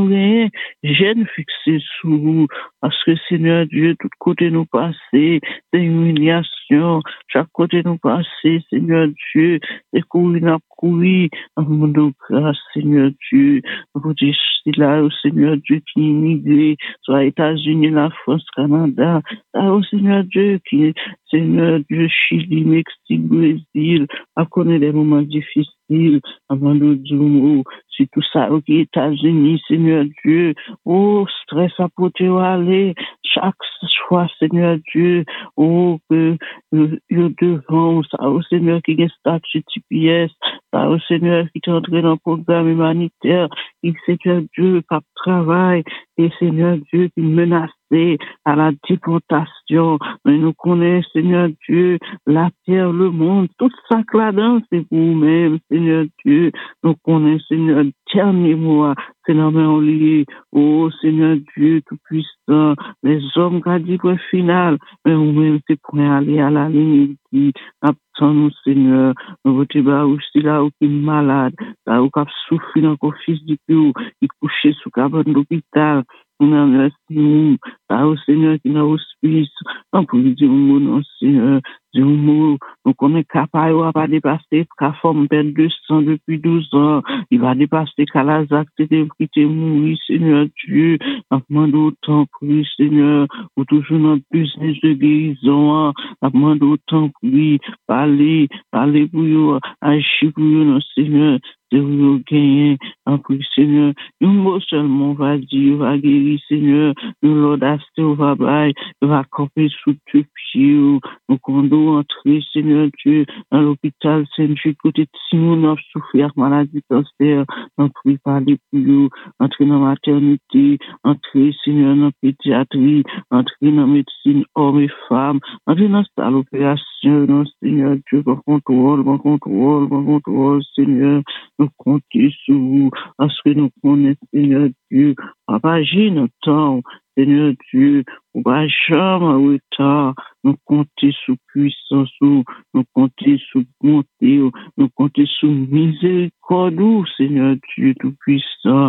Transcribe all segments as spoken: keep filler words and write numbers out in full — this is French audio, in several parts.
rien, j'aime fixer sur vous, parce que Seigneur Dieu, tout côté nous passer, c'est humiliation, chaque côté nous passer, Seigneur Dieu, c'est courir, n'a courir, en mon grâce, Seigneur Dieu, vous dites, c'est là, au Seigneur Dieu, qui immigré, soit États-Unis, la France, Canada, là, au Seigneur Dieu, qui, Seigneur Dieu, Chili, Mexique, Brésil, à connaître des moments difficiles, avant de dire, c'est tout ça, aux États-Unis, Seigneur Dieu, oh, stress à porter aller, chaque fois, Seigneur Dieu, oh, que, euh, le devant, ça, au Seigneur qui est statut T P S, ça, au Seigneur qui est entré dans le programme humanitaire, et Seigneur Dieu, qui travaille, et Seigneur Dieu qui menacé à la déportation, mais nous connaissons, Seigneur Dieu, la terre, le monde, tout ça que là-dedans, c'est pour nous-mêmes, Seigneur Dieu, nous connaissons, Seigneur, dernier mois, c'est la main liée, oh Seigneur Dieu Tout-Puissant, les hommes qui ont dit point final, mais nous-mêmes, c'est pour aller à la ligne qui attend nous, Seigneur, nous votons là aussi là où qui est malade, là où qui a souffert dans le fils du Dieu, qui est couché sous cabane d'hôpital, on a merci, là au Seigneur qui n'a hospice, on peut dire un mot, non, Seigneur, dire un mot, donc on est capable, on va pas dépasser, qu'à forme perdre deux cents depuis douze ans, il va dépasser qu'à la zac, c'était qui t'est mourir, Seigneur Dieu, on demande autant pour lui, Seigneur, ou toujours notre business de guérison, on demande autant pour lui, parler, parler pour lui, agir pour lui, non, Seigneur, de vous gagner, en plus, Seigneur, un mot seulement va dire, va guérir, Seigneur, nous l'audace, on va bailler, va camper sous tes pieds, nous condons entrer, Seigneur Dieu, dans l'hôpital Saint-Jude, côté de Simon, a souffert maladie cancer, entrer par les plus entrer dans la maternité, entrer, Seigneur, dans la pédiatrie, entrer dans la médecine hommes et femmes, entrer dans cette opération, non, Seigneur Dieu, bon contrôle, bon contrôle, bon contrôle, Seigneur, nous comptons sur vous, parce que nous connaissons, Seigneur Dieu, Papa, agir notre temps, Seigneur Dieu, on va jamais en retard, nous comptons sous puissance, nous comptons sous bonté, nous comptons sous miséricorde, Seigneur Dieu Tout-Puissant.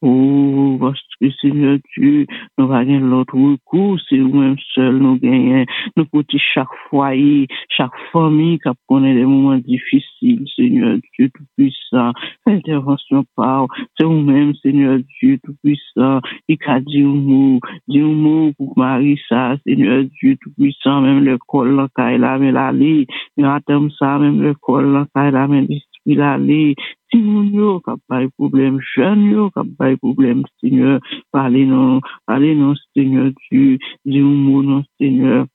Oh, parce que Seigneur Dieu, nous va gagner l'autre recours, c'est nous-mêmes seuls, nous gagnons, nous comptons chaque foyer, chaque famille qui connaît des moments difficiles, Seigneur Dieu Tout-Puissant. Intervention par, c'est nous-mêmes, Seigneur Dieu Tout-Puissant, il a dit un mot, dit un mot pour Marie, ça, Seigneur Dieu Tout-Puissant, même le col, là, quand il a mis la lit, il attend ça, même le col, là, quand il a mis l'esprit la lit, si mon yo, qui a pas de problème, jeune yo, qui a pas de problème, Seigneur, parlez non, parlez non, Seigneur Dieu, dit un mot, non, Seigneur,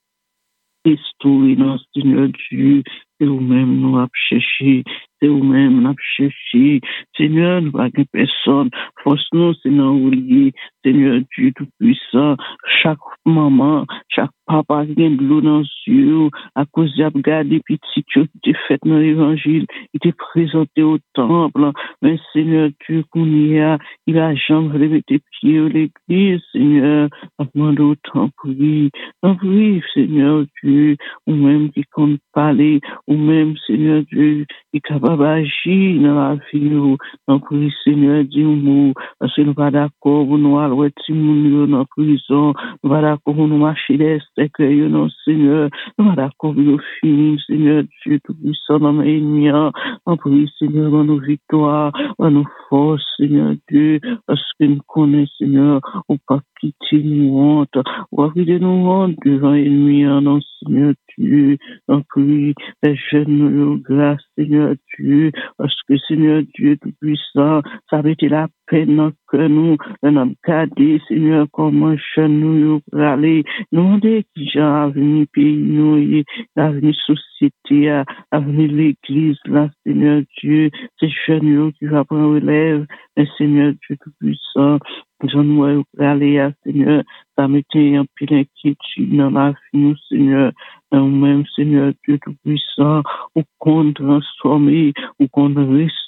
restaurer, non, Seigneur Dieu, c'est vous-même, nous, à chercher, c'est vous-même, nous, à chercher, Seigneur, nous, pas de personne, force-nous, Seigneur, oublier, Seigneur Dieu Tout-Puissant, chaque maman, chaque papa qui a de l'eau dans les yeux, à cause de regarder petit qui était fait dans l'évangile, il était présenté au temple, mais Seigneur Dieu, qu'on y a, il a jamais levé tes pieds à l'église, Seigneur, à demander autant pour lui, donc oui, Seigneur Dieu, ou même qui compte parler, ou même, Seigneur Dieu, qui est capable d'agir dans la vie, donc oui, Seigneur, dis-nous, parce que nous pas d'accord, pour nous aller dans la prison, nous pas d'accord pour nous marcher des secrets, non, Seigneur, nous pas d'accord pour nous finir, Seigneur Dieu, Tout-Puissant, dans mes ennemis, donc oui, Seigneur, dans nos victoires, dans nos forces, Seigneur Dieu, parce que nous connaissons, Seigneur, ou pas quitter nous honte, ou pas quitter nous honte devant l'ennemi, non, Seigneur Dieu, donc oui, les jeunes nous grâce, Seigneur Dieu, parce que Seigneur Dieu Tout-Puissant, ça avait été la peine que nous, nous avons gardé, Seigneur, comment jeunes nous pour aller, nous demander qui j'ai avenir pays, nous, l'avenir société, l'avenir l'église, là, Seigneur Dieu, ces jeunes nous qui va prendre relève, mais Seigneur Dieu Tout-Puissant, Jean-Noël, aller, Seigneur, ça mettait un pile inquiétude dans la vie, nous, Seigneur, nous-mêmes, Seigneur Dieu Tout-Puissant, ou qu'on transformer, ou qu'on restaure,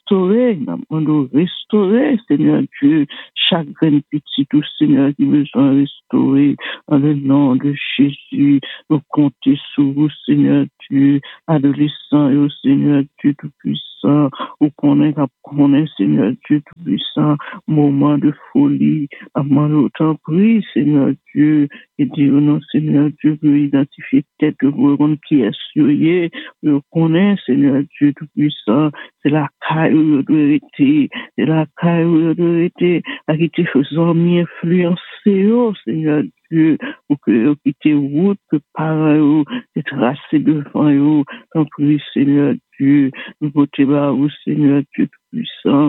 restaurer, nous demandons restaurer, Seigneur Dieu, chaque graine petite, tout Seigneur qui besoin de restaurer, dans le nom de Jésus, nous comptons sur vous, Seigneur Dieu, adolescents et au Seigneur Dieu Tout-Puissant, ou qu'on est, qu'on est, Seigneur Dieu Tout-Puissant, moment de folie, avant l'autant prie, Seigneur Dieu, et dire non, Seigneur Dieu, pour identifier tête que vous qui est souillé, nous connaît, Seigneur Dieu Tout-Puissant, c'est la caille où doit être, c'est la caille où doit être, à qui te faisons mieux influencer, oh, Seigneur Dieu, pour que vous quittez route, que par vous, et tracé devant vous, tant prie, Seigneur Dieu, nous votez bas, vous, Seigneur Dieu Tout-Puissant.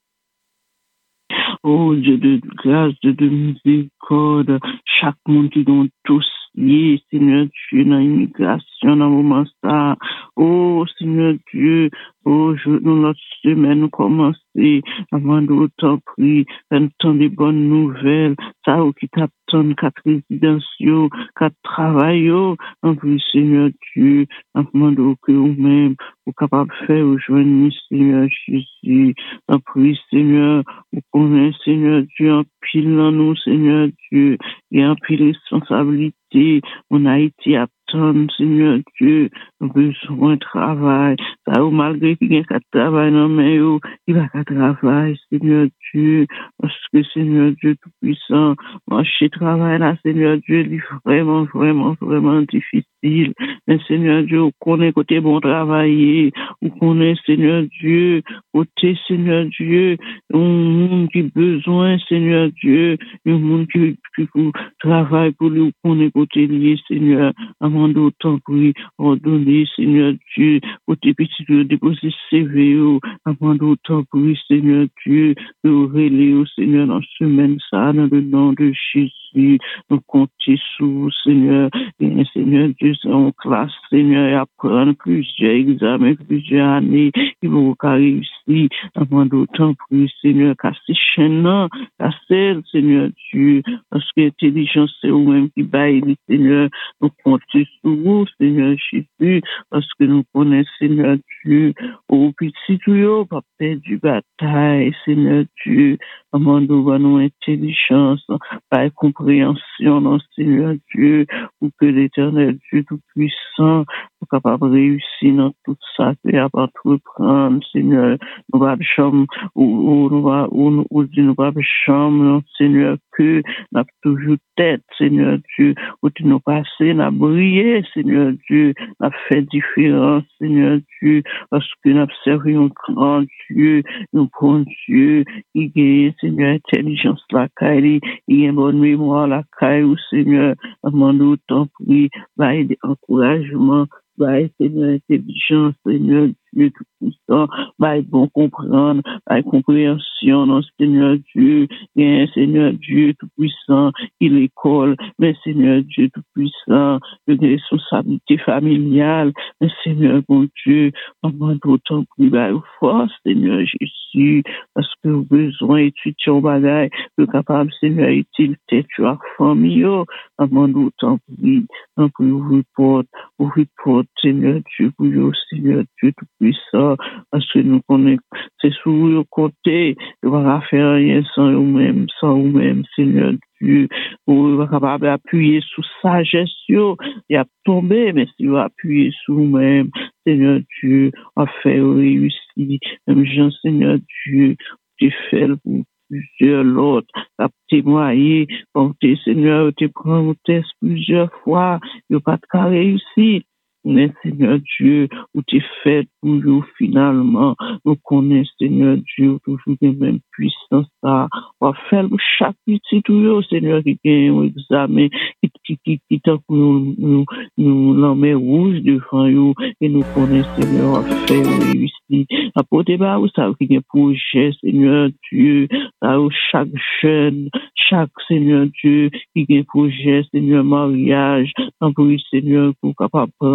Oh Dieu de grâce, Dieu de miséricorde, chaque monde qui dans dossier, Seigneur Dieu, dans l'immigration, dans le moment ça. Oh Seigneur Dieu, oh, je, nous, notre semaine, nous commencer, avant d'autant prix, un temps de bonnes nouvelles, ça, ou qui t'attendent, quatre résidences, quatre travail, en plus, Seigneur Dieu, avant de que vous-même, vous capable de faire aujourd'hui, Seigneur Jésus, en plus, Seigneur, vous connaissez, Seigneur Dieu, en pile dans nous, Seigneur Dieu, et en pile responsabilité, on a été attendre, Seigneur Dieu, besoin de travail, ça, ou malgré qu'il y a qu'à travail, non, mais, oh, il va qu'à travail, Seigneur Dieu, parce que, Seigneur Dieu Tout-Puissant, marcher travail là, Seigneur Dieu, il est vraiment, vraiment, vraiment difficile, mais, Seigneur Dieu, on connaît côté bon travailler, on connaît, Seigneur Dieu, côté, Seigneur Dieu, un monde qui besoin, Seigneur Dieu, un monde qui, qui travaille pour lui, on connaît côté lié, Seigneur, avant d'autant pour lui ordonner, Seigneur Dieu, côté petit de déposer C V O, avant d'autant pour lui, Seigneur Dieu, de relayer au Seigneur dans ce semaine ça, dans le nom de Jésus, nous comptons sur vous, Seigneur, et Seigneur Dieu, c'est en classe, Seigneur, et apprendre plusieurs examens, plusieurs années, ils vont réussir, avant d'autant pour lui, Seigneur, casser chaîne, casser, Seigneur Dieu, parce que l'intelligence, c'est vous-même qui baille, Seigneur, nous comptons sur vous, Seigneur Jésus, parce que nous connaissons, Seigneur Dieu, au petit tuyau, pas perdu bataille, Seigneur Dieu, amène-nous à nos intelligence, par compréhension, non, Seigneur Dieu, pour que l'éternel Dieu Tout-Puissant soit capable de réussir dans tout ça, et à entreprendre, Seigneur, nous va de chambre, ou nous va, ou nous va de chambre, Seigneur, que n'a toujours tête, Seigneur Dieu, où tu nous passé, n'a brillé, Seigneur Dieu, n'a fait différence, Seigneur Dieu, parce que n'a servi un grand Dieu, un bon Dieu, qui gagne, Seigneur, intelligence la caille, il y a une bonne mémoire la caille, Seigneur, demande autant pour lui, va aider encouragement, va aider, Seigneur, intelligence, Seigneur Dieu, Tout-Puissant, va être bon comprendre, va être compréhension, non, Seigneur Dieu, et Seigneur Dieu Tout-Puissant, il l'école, mais Seigneur Dieu Tout-Puissant, de responsabilité familiale, mais Seigneur bon Dieu, maman d'autant plus bas force, Seigneur Jésus, parce que vous besoin d'étudier au bagage, le capable, Seigneur, utile, tête, tu as famille, maman d'autant plus, donc vous reporte, vous reporte, Seigneur Dieu, pour vous, Seigneur Dieu Tout-Puissant, parce que nous connaissons, c'est sous le côté, il va faire rien sans vous-même, sans vous-même, Seigneur Dieu, vous êtes capable d'appuyer sur sagesse, il a tombé, mais si vous appuyez sur vous-même, Seigneur Dieu, à faire réussir, même Jean, Seigneur Dieu, tu fais pour plusieurs autres, à témoigner, quand tu, Seigneur, tu prends un test plusieurs fois, il n'y a pas de cas réussi. Mais Seigneur Dieu, où tu fais toujours finalement, nous connaissons Seigneur Dieu, toujours les mêmes puissances, ça, on va faire chaque petit toujours, Seigneur, qui gagne un examen, qui, qui, qui, qui t'a pour nous, nous, nous, la mer rouge devant nous, et nous connaissons Seigneur, on va faire réussir. Apportez bah, vous savez qu'il y a un projet, Seigneur Dieu, là où chaque jeune, chaque Seigneur Dieu, qui a un projet, Seigneur, mariage, tant pour Seigneur, pour capable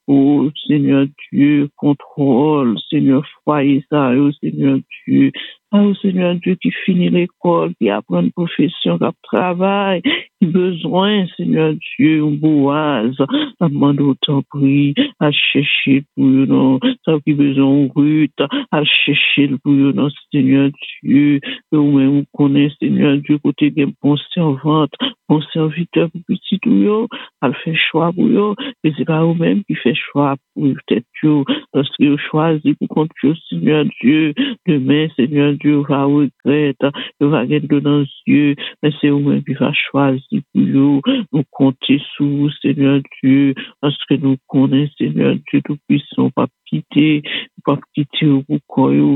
oh Seigneur Dieu, contrôle, Seigneur, foyer ça, oh Seigneur Dieu, oh Seigneur Dieu, qui finit l'école, qui apprend une profession, qui travaille, qui besoin, Seigneur Dieu, un boise, à demander autant prix, à chercher pour eux, non, ça qui besoin, rute, à chercher pour eux, non, Seigneur Dieu, ou même, vous connaissez, Seigneur Dieu, côté des bons servantes, bons serviteurs pour petit tout, yo, à faire choix pour eux, et c'est pas vous-même qui fait choix pour peut-être yo, parce que vous choisissez pour compte yo, Seigneur Dieu, demain, Seigneur Dieu, va regretter, va gagner dans les yeux, mais c'est vous-même qui va choisir pour eux, nous compter sur vous, Seigneur Dieu, parce que nous connaissons, Seigneur Dieu, tout puissant, pas quitter, pas quitter au bout,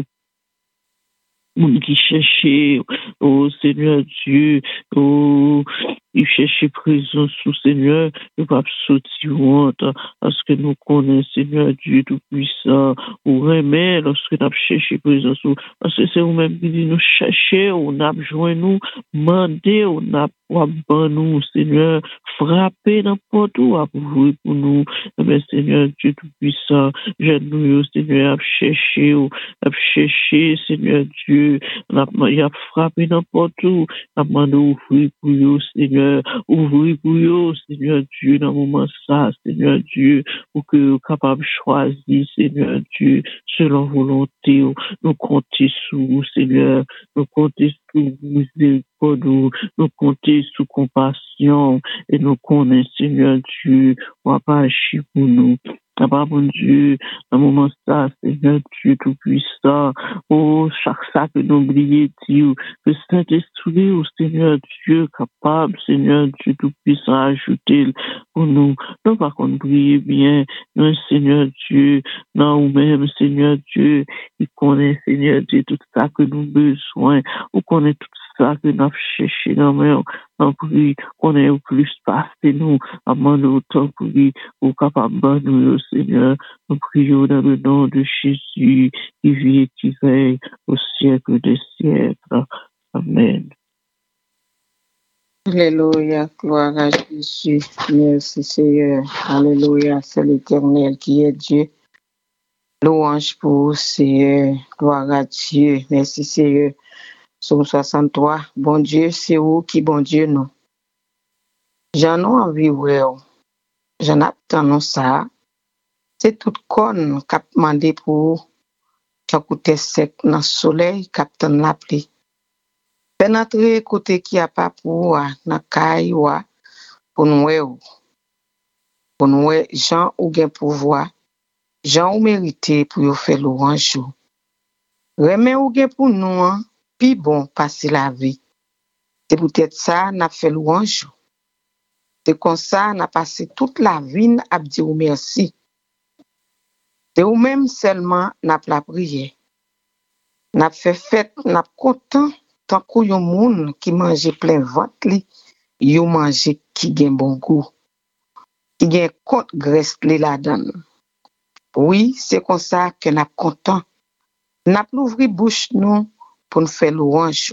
moun qui cherchait, oh Seigneur Dieu, oh, il cherchait présence sous Seigneur, il va sortir honte, parce que nous connaissons Seigneur Dieu Tout-Puissant, ou remet lorsque nous cherché présence sous, parce que c'est vous-même qui dit nous chercher, on a besoin nous, demander, on a pour nous, Seigneur, frapper n'importe où, à ouvrir pour nous, mais Seigneur Dieu Tout-Puissant, j'aide-nous, Seigneur, à chercher, à chercher, Seigneur Dieu, il a frappé n'importe où, a demandé ouvrir pour eux, Seigneur, ouvrir pour eux, Seigneur Dieu, dans le moment ça, Seigneur Dieu, pour que vous capable de choisir, Seigneur Dieu, selon volonté, nous compter sur vous, Seigneur, nous compter sur vous, miséricorde, nous compter sous compassion, et nous connaissons, Seigneur Dieu, on va pas agir pour nous. Papa, bon Dieu, dans le moment ça, Seigneur Dieu Tout-Puissant, oh, chaque sac que nous oublions, Dieu, que Saint-Esprit, oh Seigneur Dieu, capable, Seigneur Dieu Tout-Puissant, ajouter pour nous. Non, par contre, priez bien, non, Seigneur Dieu, non, ou même, Seigneur Dieu, il connaît, Seigneur Dieu, tout ça que nous avons besoin, ou connaît tout ça que nous avons cherché, non, mais on prie, qu'on ait au plus passé, nous, à demander autant pour lui, au capable de nous, Seigneur, nous prions dans le nom de Jésus, qui vit et qui veille au siècle des siècles. Amen. Alléluia, gloire à Jésus. Merci Seigneur. Alléluia, c'est l'Éternel qui est Dieu. Louange pour vous, Seigneur. Gloire à Dieu. Merci Seigneur. Psaume soixante-trois. Bon Dieu, c'est vous qui bon Dieu nous. J'en ai envie, ouais. J'en attends ça. C'est tout con qui a demandé pour qui coûté sec dans le soleil, qui a la pluie. Pénétrer côté qui a pas pour na caille pour nous pour nous gens ou gain pouvoir gens ou mérité pour faire louange. Remet ou gain pour nous puis bon passer la vie. C'est peut-être ça n'a fait louange. C'est comme ça n'a passé toute la vie à dire merci. C'est ou même seulement n'a la prière. N'a fait fête, n'a content tant que yon moun qui mange plein ventre li, yon mange qui gen bon goût, qui gen compte graisse li la donne. Oui, c'est comme ça que n'a content. N'a l'ouvri bouche nous pour nous faire louange.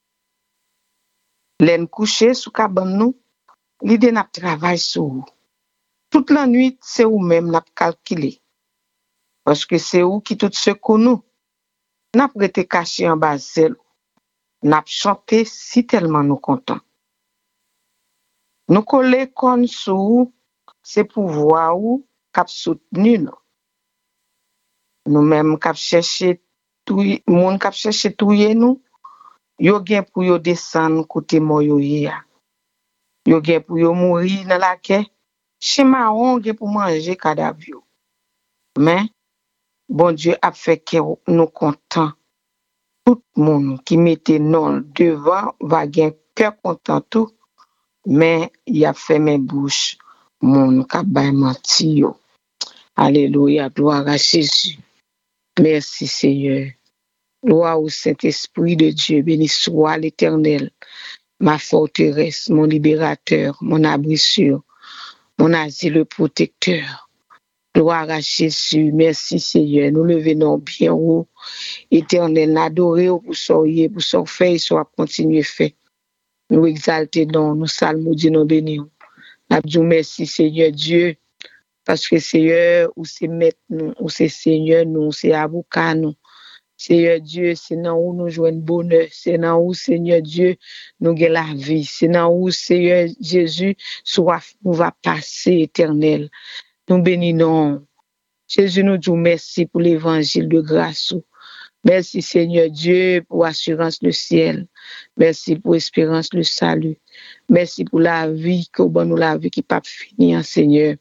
L'en coucher sous cabane nous, l'idée n'a travail sur. Toute la nuit, c'est ou même n'a calculé. Parce que c'est ou qui tout ce qu'on nous. N'a prêté caché en bas zèle. N'a chanté si tellement nous content. Nous coller kon sou, c'est pour voir ou cap soutenu nous. Nous même cap chercher tout monde cap chercher touyer nous, yo gen pour yo descendre côté moyo ya. Yo gen pour yo mourir dans la guerre, chema on gen pour manger cadavre. Mais bon Dieu a fait que nous content. Tout le monde qui mettait non devant va gen cœur content tout, mais il a fait mes bouches mon ka bay menti yo. Alléluia, gloire à Jésus. Merci Seigneur. Gloire au Saint-Esprit de Dieu, béni soit l'Éternel, ma forteresse, mon libérateur, mon abri sûr, mon asile protecteur. Gloire à Jésus, merci Seigneur. Nous le venons bien haut, Éternel, adorer pour soyez, pour son fait, soit continuer fait. Nous exalter non, nous salmodions, nous bénissons. Nous disons merci Seigneur Dieu parce que Seigneur, ou c'est maître nous, ou c'est Seigneur nous, c'est avocat nous. Seigneur Dieu, c'est dans où nous jouons bonheur, c'est dans où, Seigneur Dieu, nous gagnons la vie, c'est dans où, Seigneur Jésus, soit nous va passer éternel. Nous bénissons. Jésus nous dit merci pour l'évangile de grâce. Merci Seigneur Dieu pour assurance le ciel. Merci pour espérance le salut. Merci pour la vie, que nous la vie qui pas finir, Seigneur.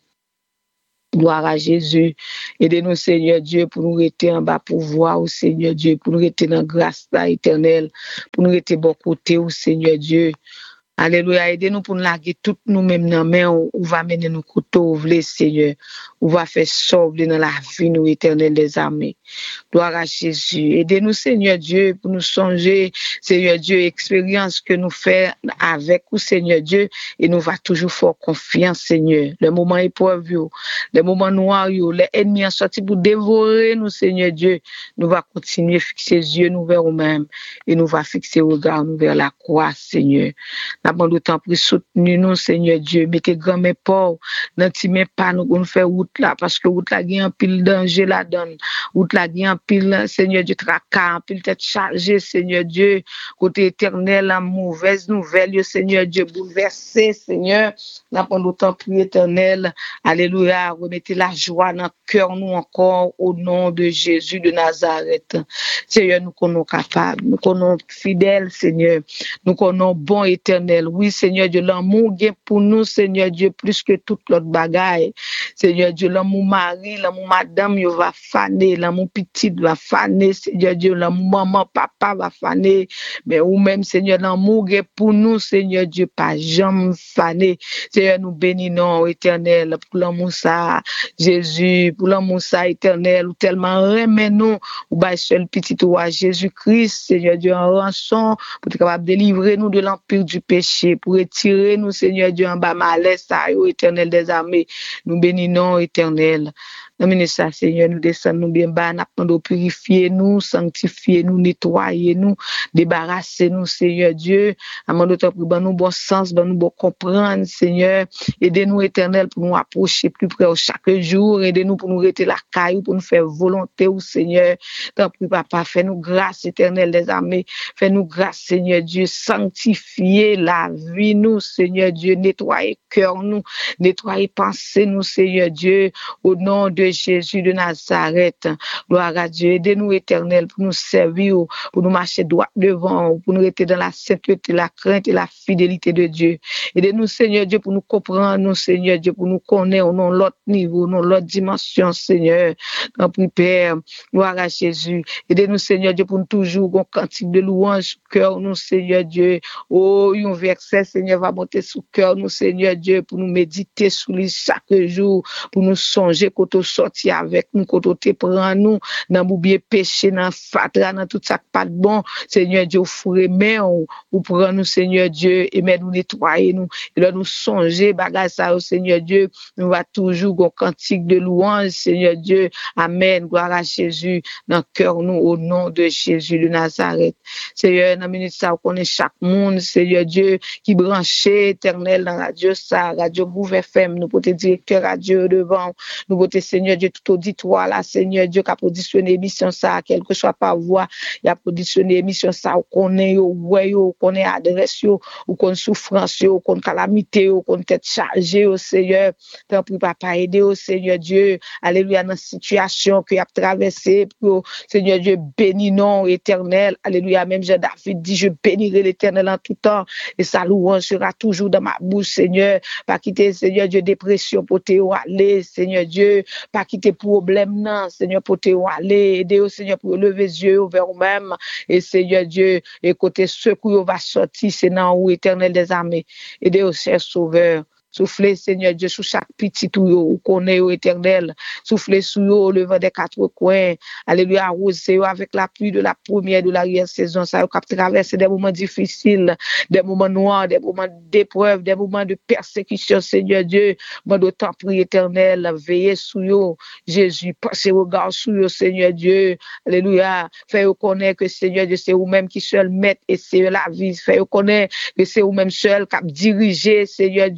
Gloire à Jésus. Aidez-nous, Seigneur Dieu, pour nous rester en bas pour voir, au Seigneur Dieu, pour nous rester dans la grâce là, éternelle, pour nous rester bon côté, au Seigneur Dieu. Alléluia, aidez-nous pour nous laguer toutes nous-mêmes dans la main, où va mener nos couteaux, Seigneur, où va faire sauver dans la vie, nous, éternel des armées. Gloire à Jésus. Aidez-nous, Seigneur Dieu, pour nous songer, Seigneur Dieu, expérience que nous faisons avec vous, Seigneur Dieu, et nous va toujours faire confiance, Seigneur. Le moment épreuve, le moment noir, les ennemis sont sortis pour dévorer nous, Seigneur Dieu. Nous va continuer à fixer les yeux nous vers nous-mêmes, et nous va fixer le regard nous vers la croix, Seigneur. Nous avons d'autant plus soutenu nous, Seigneur Dieu. Mettez grand mes pauvres, n'intimez pas nous pour nous faire route là, parce que route là, il y a un pile danger là-dedans. Route là, il y a un pile, Seigneur Dieu, tracas, un pile tête chargée, Seigneur Dieu. Côté éternel, la mauvaise nouvelle, Seigneur Dieu, bouleversé, Seigneur. Nous avons d'autant plus éternel. Alléluia. Remettez la joie dans le cœur, nous encore, au nom de Jésus de Nazareth. Seigneur, nous connaissons capables, nous connaissons fidèles, Seigneur. Nous connaissons bon éternel. Oui, Seigneur Dieu, l'amour est pour nous, Seigneur Dieu, plus que toute l'autre bagaille. Seigneur Dieu, l'amour mari, l'amour madame, il va faner, l'amour petite va faner, Seigneur Dieu, l'amour maman, papa va faner. Mais ou même, Seigneur, l'amour est pour nous, Seigneur Dieu, pas jamais faner. Seigneur, nous bénissons, éternel, pour l'amour ça, Jésus, pour l'amour ça, éternel, ou tellement remet nous, ou bah, seul petit roi Jésus-Christ, Seigneur Dieu, en rançon, pour être capable de délivrer nous de l'empire du péché, pour retirer nous, Seigneur Dieu, en bas malaise, éternel des armées. Nous bénissons, éternel. Dans le ministère, Seigneur, nous descendons nous bien bas, nous purifier nous, sanctifier nous, nettoyer nous, débarrasser nous, Seigneur Dieu. Amène notre pour nous bon sens, nous bon comprendre, Seigneur. Aidez-nous, éternel, pour nous approcher plus près chaque jour. Aidez-nous pour nous rester la caille, pour nous faire volonté, au Seigneur. Tant pis, papa, fais-nous grâce, éternel des armées. Fais-nous grâce, Seigneur Dieu. Sanctifier la vie, nous, Seigneur Dieu. Nettoyer cœur, nous. Nettoyer pensée, nous, Seigneur Dieu. Au nom de Jésus de Nazareth. Gloire à Dieu. Aidez-nous, éternel, pour nous servir, pour nous marcher droit devant, pour nous rester dans la sainteté, la crainte et la fidélité de Dieu. Aidez-nous, Seigneur Dieu, pour nous comprendre, nous, Seigneur Dieu, pour nous connaître, non l'autre niveau, non l'autre dimension, Seigneur. Dans le Père, gloire à Jésus. Aidez-nous, Seigneur Dieu, pour nous toujours un cantique de louange au cœur, nous, Seigneur Dieu. Oh, un verset, Seigneur, va monter sous cœur, nous, Seigneur Dieu, pour nous méditer sur lui chaque jour, pour nous songer quand on sorti avec nous, quand on te prend nous, dans l'oublier péché, dans fatra, dans tout ça qui pas de bon, Seigneur Dieu, fourré, mais on, ou prend nous, Seigneur Dieu, et mais nous nettoyer nous, et là nous songer, bagage ça, Seigneur Dieu, nous va toujours un cantique de louange, Seigneur Dieu, amen, gloire à Jésus, dans le cœur nous, au nom de Jésus de Nazareth. Seigneur, dans la minute ça, on connaît chaque monde, Seigneur Dieu, qui branché éternel dans la radio ça, radio Move F M, nous pour te directeur radio devant, nous pour te Seigneur Dieu, tout auditoire là, Seigneur Dieu, qui a positionné émission ça, quelle que soit par voix, il a positionné émission ça, on connaît, on connaît adresse, on connaît souffrance, on connaît calamité, on connaît tête chargée, au Seigneur, tant pis papa, aider au Seigneur Dieu, alléluia, dans la situation qu'il a traversée, pour Seigneur Dieu, bénis non éternel, alléluia, même Jean David dit, je bénirai l'éternel en tout temps, et sa louange sera toujours dans ma bouche, Seigneur, pas quitter, Seigneur Dieu, dépression pour te aller, Seigneur Dieu, pas quitter problème, non, Seigneur, pour te aller, aider au Seigneur pour lever les yeux vers vous-même, et Seigneur Dieu, et côté secours va sortir, c'est dans où éternel des armées, aider au cher sauveur. Soufflez, Seigneur Dieu, sur chaque petit tout, ou connaît au éternel. Soufflez sur eux, le vent des quatre coins. Alléluia, arrosez avec la pluie de la première et de l'arrière saison. Ça a traversé des moments difficiles, des moments noirs, des moments d'épreuve, des moments de persécution, Seigneur Dieu. Moi, d'autant prie éternel, veillez sur eux. Jésus, passez au regard sur eux, Seigneur Dieu. Alléluia. Faites connaître que Seigneur Dieu, c'est vous-même qui seul maître et c'est la vie. Faites connaître que c'est vous-même seul qui a dirigé, Seigneur Dieu.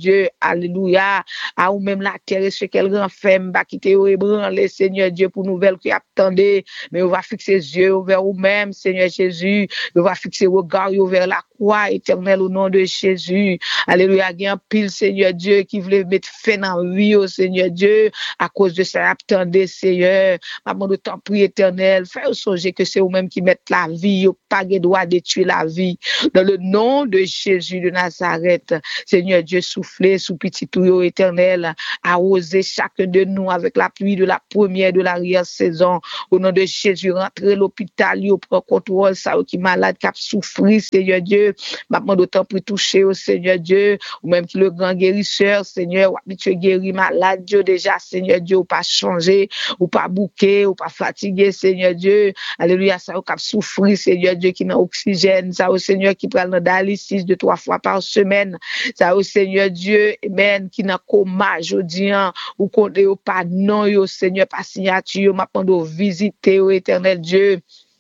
alléluia, à ou même la terre et ce qu'elle renferme, bah, qui t'est ébranlé, Seigneur Dieu, pour nouvelle qui attendait, mais on va fixer les yeux vers vous-même, Seigneur Jésus, on va fixer le regard vers la croix éternelle au nom de Jésus, alléluia, il y a un pile, Seigneur Dieu, qui voulait mettre fin dans la vie, oh Seigneur Dieu, à cause de ça, attendez, Seigneur, maman de temps prie éternel, fais songer que c'est vous-même qui mettez la vie, au pas de droit de tuer la vie, dans le nom de Jésus de Nazareth, Seigneur Dieu, soufflez sous petit tuyau éternel, arrosez chacun de nous avec la pluie de la première de l'arrière-saison, au nom de Jésus, rentrez l'hôpital, au prend contrôle, ça qui est malade, qui a souffert, Seigneur Dieu, maman d'autant pour toucher au Seigneur Dieu, ou même qui le grand guérisseur, Seigneur, ou habitué guéri malade, Dieu déjà, Seigneur Dieu, ou pas changer, ou pas bouquer, ou pas fatigué, Seigneur Dieu, alléluia, ça ou qui a souffert, Seigneur Dieu, qui n'a oxygène, ça au Seigneur qui prend le dialysis de trois fois par semaine, ça au Seigneur Dieu, amen, qui n'a coma, jodi, ou compte au pas non, yo Seigneur, pas signature, m'a pendant visiter au éternel Dieu.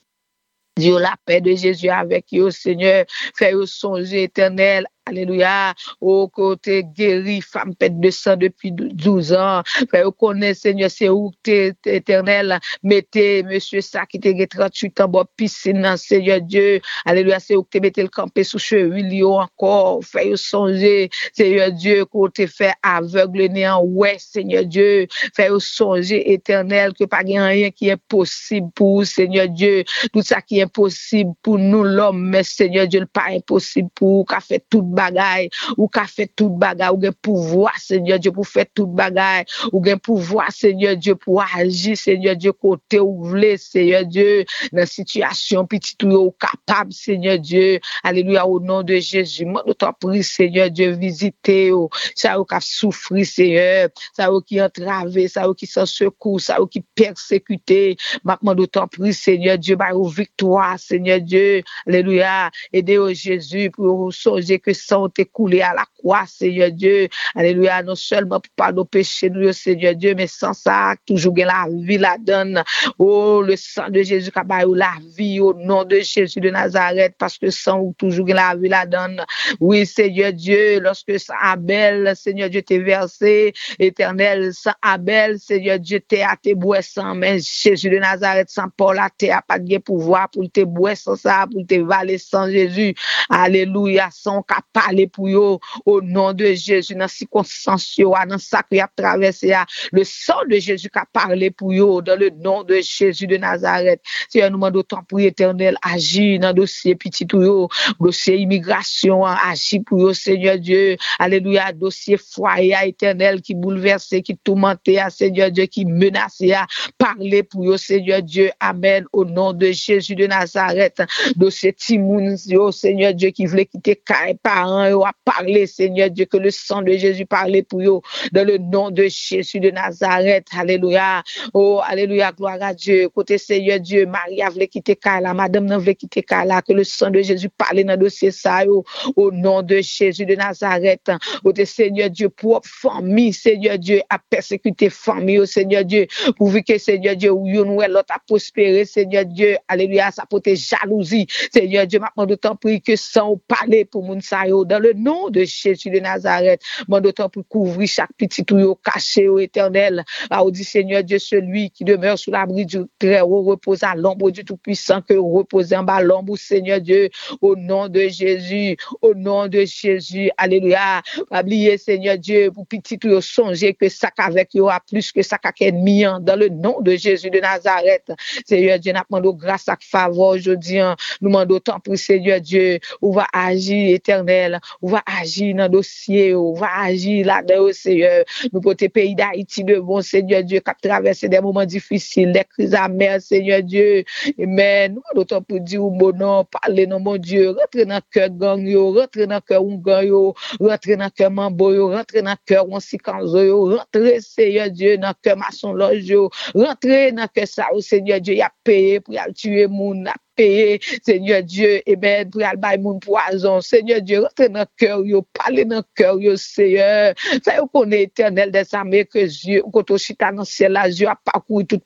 Dieu, la paix de Jésus avec vous, Seigneur. Fais-vous songer éternel. Alléluia. Au côté guéri, femme pète de sang depuis douze ans. Fais-vous connaître, Seigneur, c'est où t'es éternel. Mettez, monsieur, ça qui t'est trente-huit ans, bon, piscine, Seigneur Dieu. Alléluia. C'est où t'es mettez le campé sous cheville encore. Fais-vous songer, Seigneur Dieu, côté fait aveugle, néant, ouais, Seigneur Dieu. Fais-vous songer éternel, que pas rien qui est possible pour vous, Seigneur Dieu. Tout ça qui est impossible pour nous, l'homme, mais Seigneur Dieu, pas impossible pour vous, qu'a fait tout bagaille, ou qu'a fait tout bagaille, ou gen pouvoir, Seigneur Dieu, pour faire tout bagaille, ou gen pouvoir, Seigneur Dieu, pour agir, Seigneur Dieu, côté ou vle, Seigneur Dieu, dans situation petite ou capable, Seigneur Dieu, alléluia, au nom de Jésus, moi, t'en prie, Seigneur Dieu, visitez, ça ou qui a souffert, Seigneur, ça ou qui entravé, ça ou qui sans secours, ça ou qui persécuté, maintenant, t'en prie, Seigneur Dieu, bah, ou victoire, Seigneur Dieu, alléluia, aidez au Jésus, pour songer que sang t'est coulé à la croix, Seigneur Dieu, alléluia, non seulement pour pas nos péchés, nous, Seigneur Dieu, mais sans ça, toujours la vie la donne, oh, le sang de Jésus, qui a la vie, au nom de Jésus de Nazareth, parce que sang ou toujours la vie la donne, oui, Seigneur Dieu, lorsque sang Abel, Seigneur Dieu, t'es versé, éternel, sang Abel, Seigneur Dieu, t'es à tes bois sang, mais Jésus de Nazareth, sans Paul, à t'es à pas de pouvoir pour te bois sans ça, pour te valer sans Jésus, alléluia, sans qu'à parler pour yo, au nom de Jésus, dans circonstances yo, dans ça qui a traversé, le sang de Jésus qui a parlé pour yo, dans le nom de Jésus de Nazareth, Seigneur, nous demandons temps pour éternel, agir dans le dossier petit tout yo, dossier immigration, agir pour yo, Seigneur Dieu, alléluia, dossier foyer éternel qui bouleversé, qui tourmenté, Seigneur Dieu, qui menacé, parler pour yo, Seigneur Dieu, amen, au nom de Jésus de Nazareth, dossier Timoun, yo, Seigneur Dieu, qui voulait quitter car parents, yo, à parler, Seigneur Dieu, que le sang de Jésus parlait pour yo, dans le nom de Jésus de Nazareth, alléluia, oh, alléluia, gloire à Dieu, côté Seigneur Dieu, Maria voulait quitter car là, madame non voulait quitter car là, que le sang de Jésus parlait dans le dossier ça, yo, au nom de Jésus de Nazareth, côté Seigneur Dieu, pour famille, Seigneur Dieu, à persécuter famille, oh, Seigneur Dieu, pourvu que Seigneur Dieu, ou yon ou l'autre a prospéré, Seigneur Dieu, alléluia, ça peut être jalousie, Seigneur Dieu, maintenant d'autant prie que sans parler pour moun sa yo, dans le nom de Jésus de Nazareth, maintenant d'autant pour couvrir chaque petit tuyau caché au éternel, là on dit Seigneur Dieu, celui qui demeure sous l'abri du Très-Haut repose à l'ombre du Tout-Puissant, que repose en bas l'ombre, Seigneur Dieu, au nom de Jésus, au nom de Jésus, alléluia, pas oublier Seigneur Dieu, pour petit tuyau songer que ça qu'avec yo a plus que ça qu'avec ennemi, dans le nom de Jésus de Nazareth, Seigneur Dieu, nous demandons grâce à faveur aujourd'hui, nous demandons tant pour Seigneur Dieu, on va agir éternel, on va agir dans le dossier, on va agir là-dedans, Seigneur, nous pour tes pays d'Haïti de bon Seigneur Dieu, qui a traversé des moments difficiles, des crises amères, Seigneur Dieu, amen, nous demandons tant pour dire mon nom, parler non mon Dieu, rentrer dans le cœur gang yo, rentrer dans le cœur ungan yo, rentrer dans le cœur mambo yo, rentrer dans le cœur wansikanzo yo, rentrer Seigneur Dieu dans le cœur maçon loge yo, rentrer dans le cœur ça, Seigneur Dieu, il a payé pour y tuer moun, payer, Seigneur Dieu, et ben pour aller bailler mon poison, Seigneur Dieu, rentre dans le cœur, yo, parler dans le cœur, yo, Seigneur, fait qu'on est éternel des armées que Dieu, quand on chita dans le ciel, là, Dieu a parcouru toute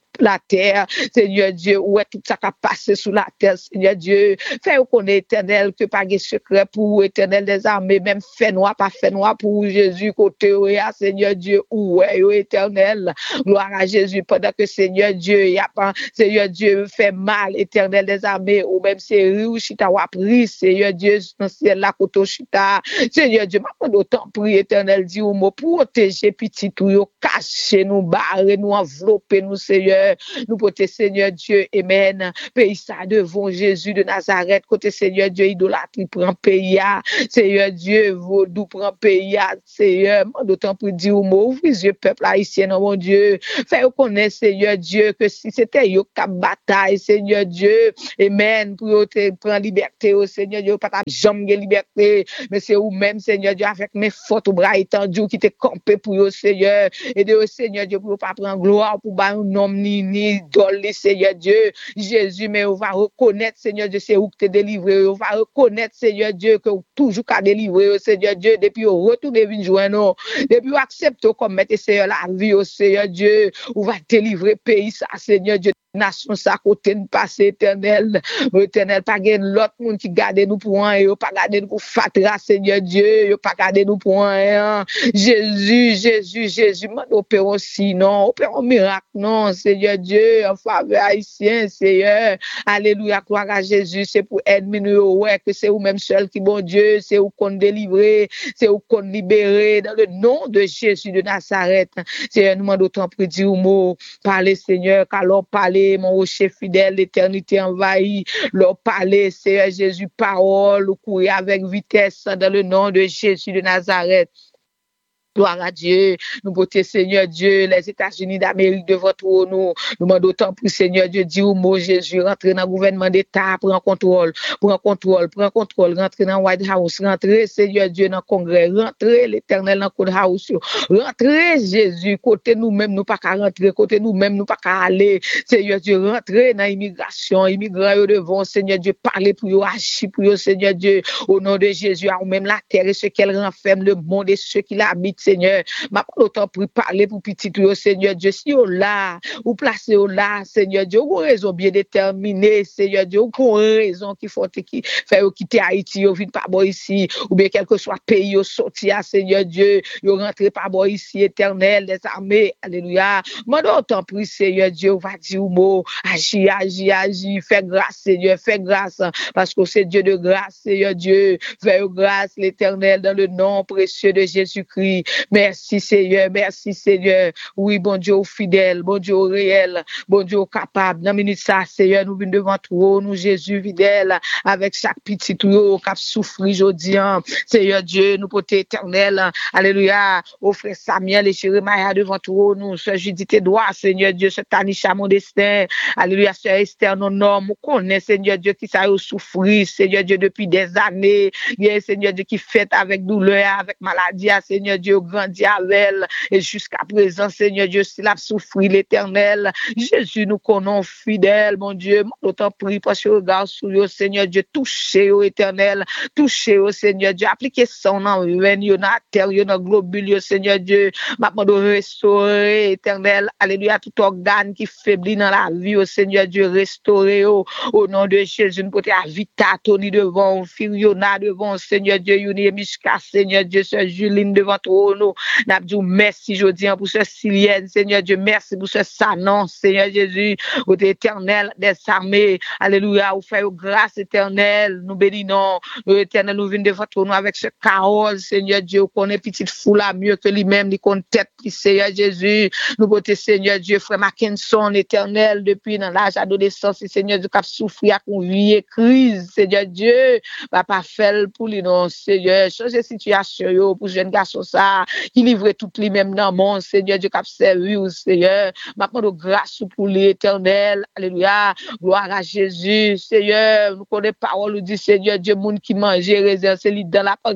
la terre, Seigneur Dieu, ouais, tout ça qui a passé sous la terre, Seigneur Dieu. Fais qu'on est éternel, que pas de secret pour éternel des armées, même fait noir, pas fait noir pour Jésus, côté, Seigneur Dieu, ouais, éternel. Gloire à Jésus, pendant que Seigneur Dieu, il y a pas, Seigneur Dieu, fait mal, éternel des armées, ou même c'est riou, chita, ou appris, Seigneur Dieu, dans le ciel, la koto, chita. Seigneur Dieu, m'a d'autant pris, éternel, dit, ou mot, protéger, petit, tout, yo, cacher, nous, barrer, nous, envelopper, nous, Seigneur, nous, porter, Seigneur Dieu, amen. Pays ça devant Jésus de Nazareth, côté Seigneur Dieu, idolâtrie, prend pays, Seigneur Dieu, vaudou, prend pays, Seigneur, m'a d'autant pris, dit, ou mot, ouvre les yeux, peuple haïtien, mon Dieu, fais reconnaître, Seigneur Dieu, que si c'était yo cap bataille, Seigneur Dieu, amen, pour te prendre liberté, oh Seigneur Dieu, pas ta jambe de liberté, mais c'est ou même, Seigneur Dieu, avec mes fautes au bras étendus, qui te campé pour yo, Seigneur, et de Seigneur Dieu, pour pas prendre gloire, pour pas un nom ni, ni idole, Seigneur Dieu, Jésus, mais on va reconnaître, Seigneur Dieu, c'est où que t'es délivré, on va reconnaître, Seigneur Dieu, que toujours qu'à délivrer, Seigneur Dieu, depuis au retour de vie, joindre, depuis accepte comme mettre, Seigneur, la vie, oh Seigneur Dieu, on va délivrer pays, ça, Seigneur Dieu, nation, ça, côté de passé éternel, éternel, pas gain l'autre monde qui garde nous pour un, yo, pas garder nous pour fatra, Seigneur Dieu, yo, pas garder nous pour un, Jésus, Jésus, Jésus, m'en opérons si, non, opérons miracle, non, Seigneur Dieu, en faveur haïtien, Seigneur, alléluia, gloire à Jésus, c'est pour aider nous, ouais, que c'est vous même seul qui, bon Dieu, c'est vous qu'on délivrer, c'est vous qu'on libérer, dans le nom de Jésus de Nazareth, Seigneur, nous m'en d'autant plus dire mot, parler, Seigneur, qu'alors parler, mon rocher fidèle, l'éternité envahie, leur parler, Seigneur Jésus, parole, courir avec vitesse, dans le nom de Jésus de Nazareth. Gloire à Dieu, nous beauté Seigneur Dieu, les États-Unis d'Amérique devant nous, nous demandons d'autant plus Seigneur Dieu, dit au mot Jésus, rentrer dans le gouvernement d'État, prendre contrôle, prendre contrôle, prendre contrôle, rentrer dans White House, rentrer Seigneur Dieu dans le Congrès, rentrer l'Éternel dans le House, rentrer Jésus, côté nous-mêmes, nous pas qu'à rentrer, côté nous-mêmes, nous pas qu'à aller, Seigneur Dieu, rentrer dans l'immigration, immigrants devant Seigneur Dieu, parler pour eux, agir pour eux, Seigneur Dieu, au nom de Jésus, ou même la terre et ce qu'elle renferme, le monde et ceux qui l'habitent, Seigneur, m'a pas autant pour parler pour petit tout, Seigneur Dieu, si on là, ou placé au là, Seigneur Dieu, ou raison bien déterminée, Seigneur Dieu, ou raison qui faut qui fait quitter Haïti, ou vient pas bon ici, ou bien quel que soit pays, ou sorti à Seigneur Dieu, ou rentrer pas bon ici, éternel, des armées, alléluia, m'a autant pris, Seigneur Dieu, va dire mot, agis, agis, agis, fais grâce, Seigneur, fais grâce, parce que c'est Dieu de grâce, Seigneur Dieu, fais grâce, l'éternel, dans le nom précieux de Jésus-Christ. Merci Seigneur, merci Seigneur. Oui, bon Dieu fidèle, bon Dieu réel, bon Dieu capable. Dans minute ça, Seigneur, nous venons devant toi, nous Jésus fidèle, avec chaque petit tout qui a souffert aujourd'hui. Seigneur Dieu, nous portons éternel. Alléluia. Au frère Samuel et Jérémie devant toi, nous, Sœur Judith Edouard, Seigneur Dieu, ce Tanisha Modestin. Alléluia, Sœur Esther, non, non, nous connaissons, Seigneur Dieu, qui ça a souffert, Seigneur Dieu, depuis des années. Bien, Seigneur Dieu, qui fait avec douleur, avec maladie, Seigneur Dieu, grandi avec elle, et jusqu'à présent, Seigneur Dieu, s'il a souffert l'éternel, Jésus nous connaît fidèle, mon Dieu, autant prie parce que regarde sur eux, Seigneur Dieu, touchez au éternel, touchez au Seigneur Dieu, appliquez son en veine, yon a terre, yon a globule, Seigneur Dieu, maintenant de restaurer éternel, alléluia, tout organe qui faiblit dans la vie, au Seigneur Dieu, restaurer au, au nom de Jésus, nous potons Vita, Tony devant, Firiona devant, Seigneur Dieu, Yoni Mishka, Seigneur Dieu, Sœur Juline devant toi, nous, nous merci aujourd'hui pour ce Silienne, Seigneur Dieu, merci pour ce Sanon, Seigneur Jésus, au éternel des armées, alléluia, vous faites grâce éternelle, nous bénissons, nous éternel, nous venons devant toi, nous avec ce Carole, Seigneur Dieu, qu'on est petite foule mieux que lui-même, qu'on tête, Seigneur Jésus, nous beauté, Seigneur Dieu, frère Mackinson, éternel, depuis dans l'âge adolescence, Seigneur Dieu, qui a souffert à convier crise, Seigneur Dieu, va pas faire pour lui, non, Seigneur, changer situation, pour jeune garçon, ça, qui livrait tout lui-même dans mon Seigneur Dieu qui a servi au Seigneur. Maintenant, de grâce pour l'éternel. Alléluia. Gloire à Jésus. Seigneur, nous connaissons parole, nous dit Seigneur Dieu, monde qui mange, réserve, c'est lui dans la pagasse.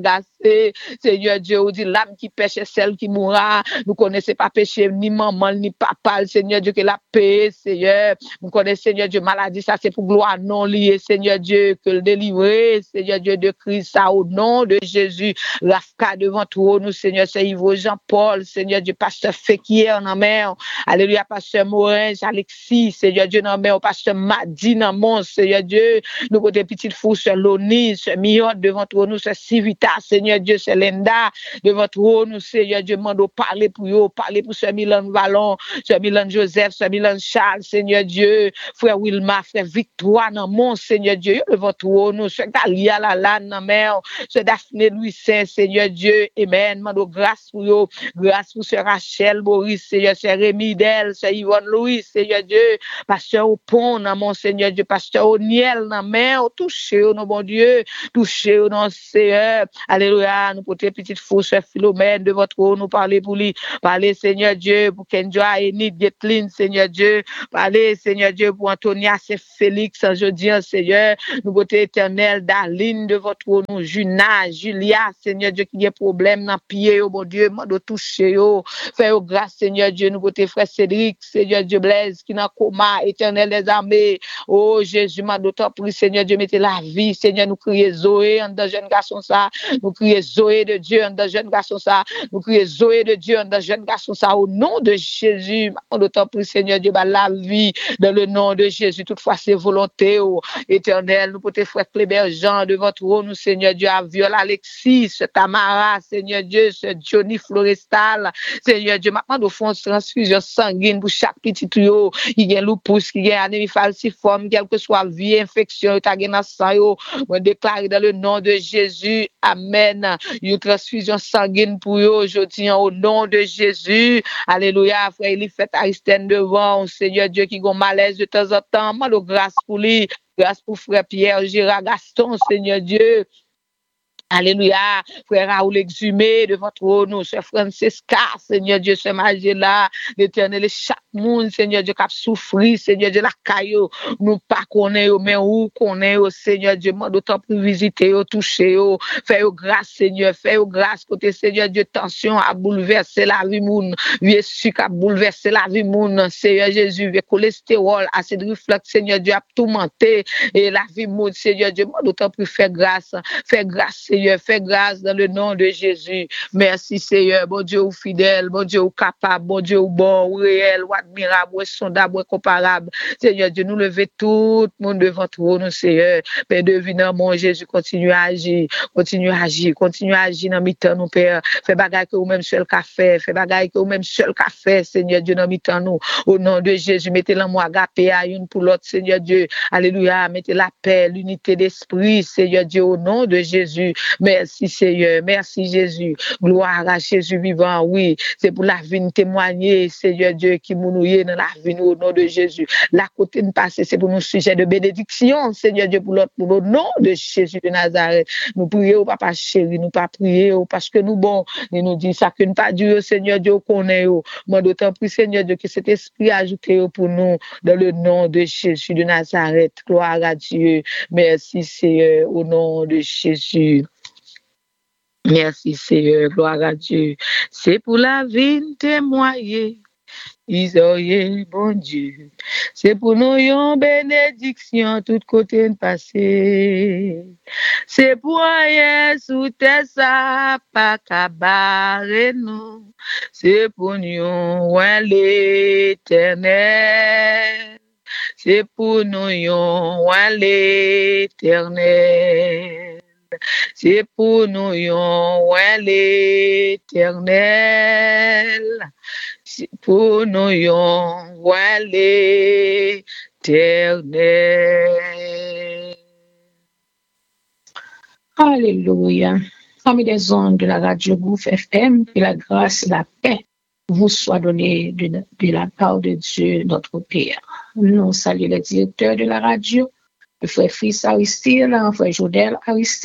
passé. Seigneur Dieu, on dit l'âme qui pêche est celle qui mourra. Nous connaissons pas péché ni maman ni papa. Seigneur Dieu, que la paix, Seigneur. Nous connaissons, Seigneur Dieu, maladie, ça c'est pour gloire non liée, Seigneur Dieu, que le délivrer, Seigneur Dieu, de Christ, ça au nom de Jésus. Rafka devant toi, nous, Seigneur, c'est Yves Jean-Paul, Seigneur Dieu, pasteur Féquier en mer. Alléluia, pasteur Morin, Alexis, Seigneur Dieu, en mer, pasteur Madi, en mon, Seigneur Dieu, nous côté petite fou, sur Loni, sur Miot, devant toi, nous, c'est Civita, Seigneur Dieu, c'est Linda, devant toi, nous, Seigneur Dieu, mando parler pour eux, parler pour ce Milan Vallon, ce Milan Joseph, ce Milan Charles, Seigneur Dieu, frère Wilma, frère Victoire, non, mon Seigneur Dieu, devant toi, nous, ce Galia, la lane, non, mère, ce Daphné Louis Saint, Seigneur Dieu, amen, mando grâce pour eux, grâce pour ce Rachel, Boris, Seigneur, ce Rémi Del, ce Yvonne Louis, Seigneur Dieu, pasteur au pont, non, mon Seigneur Dieu, pasteur au Niel, non, mère, touchez, non, bon Dieu, touchez, non, Seigneur, alléluia, nous porter petite fausse Philomène, de votre haut, nous parler pour lui, parler, Seigneur Dieu, pour Kenjoa, Enid, Getlin, Seigneur Dieu, parler, Seigneur Dieu, pour Antonia, c'est Félix, je dis, Seigneur, nous beauté éternelle, Darline, de votre haut, nous, Juna, Julia, Seigneur Dieu, qui a problème dans pied, oh mon Dieu, de toucher, oh, faire grâce, Seigneur Dieu, nous beauté frère Cédric, Seigneur Dieu, Blaise, qui n'a coma, éternel des armées, oh Jésus, m'a d'autant pris, Seigneur Dieu, mettez la vie, Seigneur, nous crions Zoé, en dans jeune garçon ça, nous crions Zoé de Dieu, en dans jeune garçon ça, nous crions Zoé de Dieu, en dans jeune garçon ça, au nom de Jésus, en d'autant pris, Seigneur Dieu, bah, la vie, dans le nom de Jésus, toutefois, c'est volonté, oh, éternel, nous portons frère Clébert Jean devant toi, nous, Seigneur Dieu, à Viola Alexis, ce Tamara, Seigneur Dieu, ce Johnny Florestal, Seigneur Dieu, maintenant, nous faisons transfusion sanguine pour chaque petit tuyau, il y a lupus, il y a anémie falciforme, quelle que soit vie, infection, il y a sang, on déclare dans le nom de Jésus, amen, une transfusion sanguine pour eux aujourd'hui, au nom de Jésus, alléluia, frère, il fait Aristène devant, Seigneur Dieu, qui a malaise de temps en temps, moi, grâce pour lui, grâce pour frère Pierre, Gérard Gaston, Seigneur Dieu, alléluia, frère Raoul exhumé de votre trône, frère Francesca, Seigneur Dieu, ce Magella, l'éternel, chaque monde, Seigneur Dieu, qui a souffert, Seigneur Dieu, la caillou, nous pas connaître, mais où connaître, Seigneur Dieu, d'autant plus visiter, toucher, faire grâce, Seigneur, faire grâce, côté Seigneur Dieu, tension à bouleverser la vie, moun, vieux sucre à bouleverser la vie, moun, Seigneur Jésus, vieux cholestérol, acide reflux, Seigneur Dieu, à tourmenter, et la vie, moun, Seigneur Dieu, d'autant plus faire grâce, faire grâce, Seigneur, fais grâce dans le nom de Jésus. Merci, Seigneur. Bon Dieu, ou fidèle, bon Dieu, ou capable, bon Dieu, ou bon, ou réel, ou admirable, ou sondable, ou comparable. Seigneur Dieu, nous levons tout le monde devant toi, nous, Seigneur. Père devinant, mon Jésus, continue à agir, continue à agir, continue à agir dans mi-temps, nous, Père. Fais bagaille que ou même seul qu'a fait, fais bagaille que ou même seul qu'a fait, Seigneur Dieu, dans mi-temps, nous. Au nom de Jésus, mettez l'amour agapé à une pour l'autre, Seigneur Dieu. Alléluia. Mettez la paix, l'unité d'esprit, Seigneur Dieu, au nom de Jésus. Merci Seigneur, merci Jésus, gloire à Jésus vivant, oui, c'est pour la vie de témoigner, Seigneur Dieu, qui mounouille dans la vie au nom de Jésus. La côté de passer, c'est pour nos sujets de bénédiction, Seigneur Dieu, pour l'autre, pour le nom de Jésus de Nazareth. Nous prions, papa chéri, nous pas prier, parce que nous, bon, nous nous dit ça que nous pas Dieu, Seigneur Dieu, qu'on est, moi d'autant plus, Seigneur Dieu, que cet esprit ajouté pour nous, dans le nom de Jésus de Nazareth. Gloire à Dieu. Merci Seigneur, au nom de Jésus. Merci Seigneur, gloire à Dieu. C'est pour la vie témoigner. Isoye, bon Dieu. C'est pour nous une bénédiction, tout côté de passé. C'est pour rien sous terre ça, pas cabaret nous. C'est pour nous l'éternel. C'est pour nous l'éternel. C'est pour nous l'éternel. C'est pour nous l'éternel. Alléluia. Amis des ondes de la radio Gouffre F M, que la grâce et la paix vous soient données de, de la part de Dieu, notre Père. Nous saluons le directeur de la radio, le frère Fils Aristide, le frère Jodel Aristide,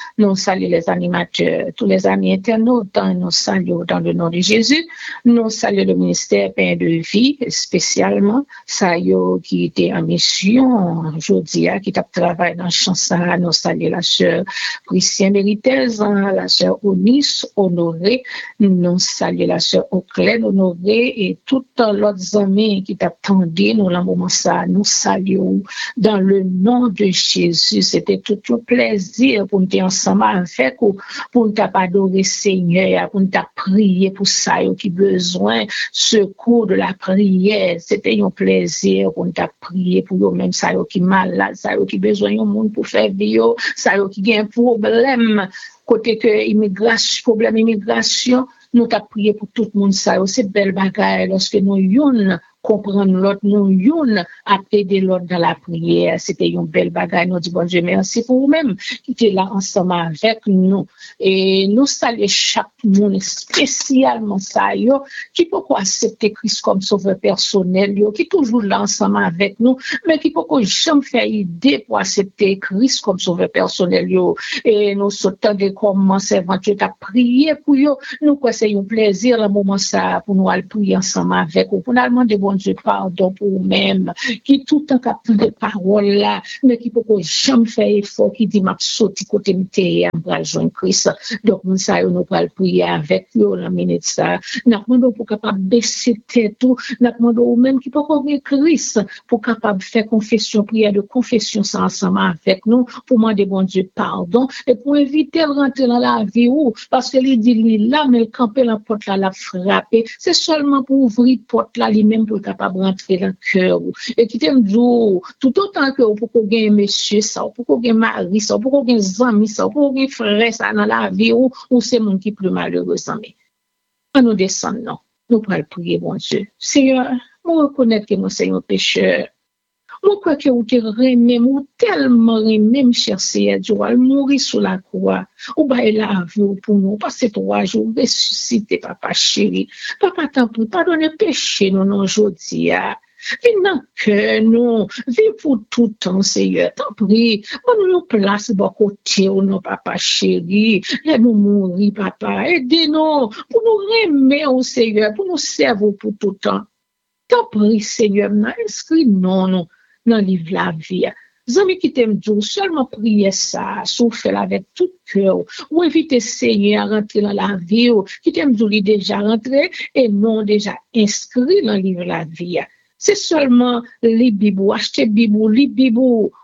Nous saluons les animateurs, tous les amis internautes, nous saluons dans le nom de Jésus. Nous saluons le ministère Pain de Vie, spécialement, ça y est, qui était en mission, aujourd'hui, qui a travaillé dans le champ ça, nous saluons la sœur Christian Méritez, la sœur Onis Honoré, nous saluons la sœur Auclair Honoré et toutes l'autres amis qui t'attendaient, nous, dans moment ça, nous saluons dans le nom de Jésus. C'était tout un plaisir pour nous être ensemble avec vous, pour nous adorer Seigneur, pour nous prier pour ça qui a besoin, secours de la prière. C'était un plaisir pour nous prier pour eux-mêmes, ça qui est malade, ça qui a besoin de monde pour faire vivre, ça qui a un problème, côté que immigration, problème immigration, nous avons prié pour tout le monde, ça c'est belle bagaille lorsque nous yon comprendre l'autre, nous yon à aider l'autre dans la prière. C'était une belle bagaille. Nous disons bon Dieu merci pour vous-même qui étiez là ensemble avec nous. Et nous saluons chaque monde, spécialement ça, yo, qui peut accepter Christ comme sauveur personnel, yo, qui toujours là ensemble avec nous, mais qui peut jamais faire idée pour accepter Christ comme sauveur personnel, yo. Et nous sautons de commencer éventuellement à prier pour eux. Nous, quoi, c'est un plaisir, le moment ça, pour nous aller prier ensemble avec eux, pour nous demander bon Dieu pardon pour nous-mêmes, qui tout le temps capte des paroles là, mais qui peut jamais faire effort, qui dit m'a sauté côté m'té pour rejoindre Christ. Donc nous ça nous pour prier avec eux la minute ça. Nous demandons pour capable baisser tête tout, nous demandons même qui peut connaître Christ pour capable faire confession, prière de confession ça ensemble avec nous pour demander bon Dieu pardon et pour éviter de rentrer dans la vie ou parce que il dit lui là mais camper la porte là la frapper, c'est seulement pour ouvrir porte là lui-même pour capable rentrer dans le cœur et qui t'aime dire tout autant que pour qu'on gagne monsieur ça pour qu'on gagne mari ça pour qu'on gagne amis ça pour qu'on gagne frère ça dans la vie ou, ou c'est mon qui plus malheureux ça mais on nous descend non nous pourrons prier bon Dieu Seigneur moi reconnaître que moi c'est un pécheur. Moi, crois que vous te remet, ou tellement remet, cher Seigneur, Dieu, à mourir sur la croix. Ou bah, la vie pour nous, passer trois jours, ressusciter, papa chéri. Papa, t'en prie, pardonne péché, nous, non, aujourd'hui, ah. Viens dans le cœur, nous. Viens pour tout le temps, Seigneur. T'en prie. On nous place de côté, non, papa chéri. Laisse-nous mourir, papa. Aidez-nous pour nous remettre au Seigneur, pour nous servir pour tout le temps. T'en prie, Seigneur, inscris non, non. Dans le livre la vie. Zami qui t'aime Dieu, seulement prier ça, souffle avec tout cœur, ou inviter Seigneur à rentrer dans la vie, qui t'aime Dieu, il déjà rentré, et non déjà inscrit dans le livre la vie. C'est seulement les Bibles, acheter Bible, les Bibles,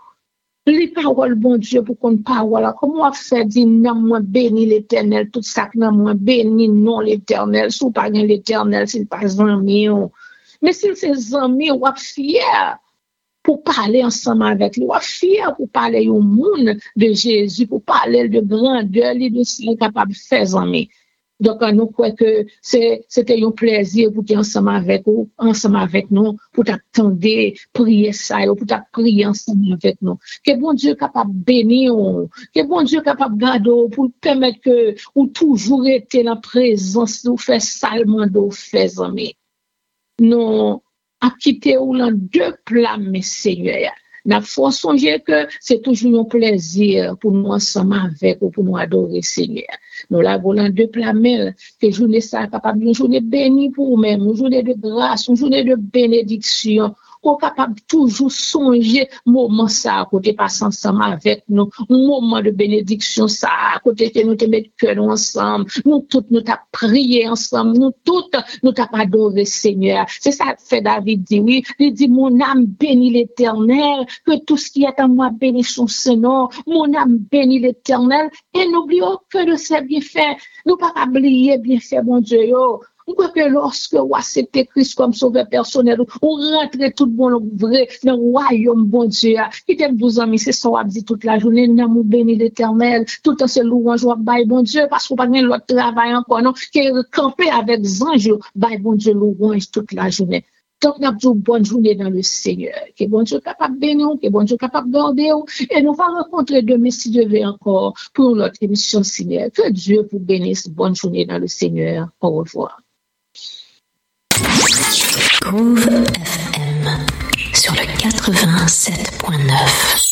les paroles, bon Dieu, pour qu'on parole. Comment on fait dire, non, moi béni l'éternel, tout ça, non, moi béni, non l'éternel, sous pas l'éternel, c'est pas amis. Mais si c'est amis, on est fier. Pour parler ensemble avec lui, on est fier pour parler au monde de Jésus, pour parler de grandeur, de ce qu'il est capable de faire amis. Donc, nous croyons que c'est, c'était un plaisir pour être ensemble avec vous, ensemble avec nous, pour t'attendre, prier ça, pour t'attendre, prier ensemble avec nous. Que bon Dieu capable de bénir, que bon Dieu capable de garder, pour permettre que, ou toujours été dans la présence, nous faire salement de faire amis. Nous, à quitter ou dans deux plats, mes seigneurs. N'a faut songer que c'est toujours un plaisir pour nous ensemble avec ou pour nous adorer Seigneur. Nous l'avons dans deux plats, mais que journée ça capable une journée bénie pour nous-mêmes, une journée de grâce, une journée de bénédiction. Qu'on capable toujours songer moment ça à côté passer ensemble avec nous, moment de bénédiction ça à côté que nous te mettre cœur ensemble, nous toutes nous t'a prié ensemble, nous toutes nous t'a adoré Seigneur. C'est ça que fait David dit oui, il dit mon âme bénit l'Éternel, que tout ce qui est en moi bénit son Seigneur, mon âme bénit l'Éternel et n'oublions que de ses bienfaits, nous pas oublier bienfaits bon Dieu yo. On croit que lorsque on accepte Christ comme sauveur personnel, on rentre tout bon vrai dans le royaume bon Dieu. Qui t'aime douze ans, c'est ça, on dit toute la journée, nous béni l'Éternel, tout le temps c'est louange, on baille bon Dieu, parce qu'on n'a pas l'autre travail encore, non, qui est campé avec des anges, baille bon Dieu louange toute la journée. Donc, nous avons une bonne journée dans le Seigneur. Que bon Dieu capable de bénir, que bon Dieu capable de garder. Et nous allons rencontrer demain, si Dieu veut encore, pour notre émission Seigneur. Que Dieu vous bénisse. Bonne journée dans le Seigneur. Au revoir. Groove F M sur le quatre-vingt-sept point neuf.